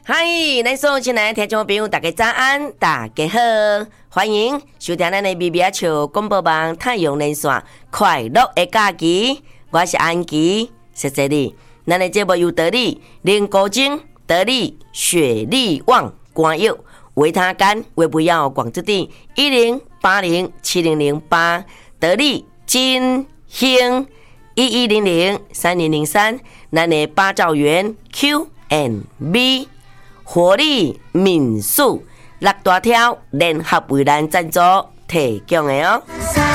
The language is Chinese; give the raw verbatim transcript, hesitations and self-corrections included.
嗨，咱所有亲爱的听众朋友，大家早安，大家好，欢迎收听咱的咪咪笑广播网太阳连线快乐的假期，我是安琪，谢谢你。咱的节目由得力林国精、得力雪力旺关药维他干维不要广之地一零八零七零零八得力金兴一一零零三零零三，咱的八兆元 Q and B。活力民宿六大条联合为咱赞助提供的哦。